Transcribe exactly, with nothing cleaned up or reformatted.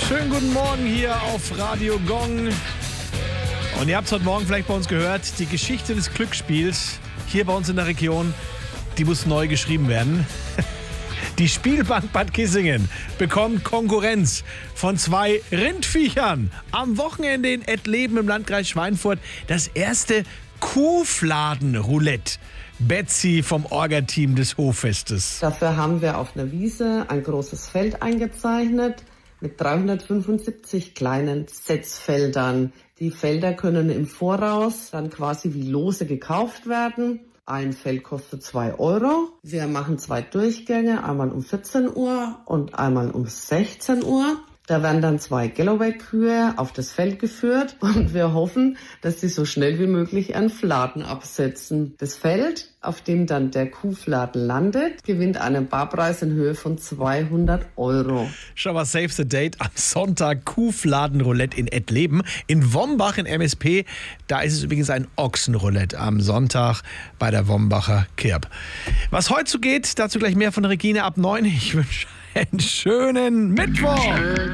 Schönen guten Morgen hier auf Radio Gong. Und ihr habt es heute Morgen vielleicht bei uns gehört, die Geschichte des Glücksspiels hier bei uns in der Region, die muss neu geschrieben werden. Die Spielbank Bad Kissingen bekommt Konkurrenz von zwei Rindviechern. Am Wochenende in Ettleben im Landkreis Schweinfurt das erste Kuhfladen-Roulette. Betsy vom Orga-Team des Hoffestes. Dafür haben wir auf einer Wiese ein großes Feld eingezeichnet mit dreihundertfünfundsiebzig kleinen Setzfeldern. Die Felder können im Voraus dann quasi wie Lose gekauft werden. Ein Feld kostet zwei Euro. Wir machen zwei Durchgänge, einmal um vierzehn Uhr und einmal um sechzehn Uhr. Da werden dann zwei Galloway-Kühe auf das Feld geführt und wir hoffen, dass sie so schnell wie möglich einen Fladen absetzen. Das Feld, auf dem dann der Kuhfladen landet, gewinnt einen Barpreis in Höhe von zweihundert Euro. Schau mal, save the date am Sonntag Kuhfladen-Roulette in Ettleben. In Wombach in M S P, da ist es übrigens ein Ochsenroulette am Sonntag bei der Wombacher Kirb. Was heute so geht, dazu gleich mehr von Regine ab neun. Ich wünsche einen schönen Mittwoch.